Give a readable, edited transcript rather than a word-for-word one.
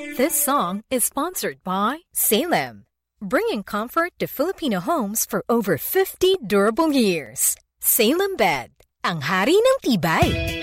This song is sponsored by Salem, bringing comfort to Filipino homes for over 50 durable years. Salem Bed, ang hari ng tibay.